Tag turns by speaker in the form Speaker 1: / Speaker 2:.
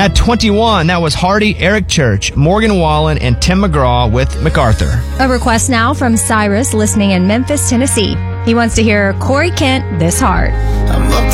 Speaker 1: At 21, that was Hardy, Eric Church, Morgan Wallen, and Tim McGraw with MacArthur.
Speaker 2: A request now from Cyrus listening in Memphis, Tennessee. He wants to hear Corey Kent, This Heart.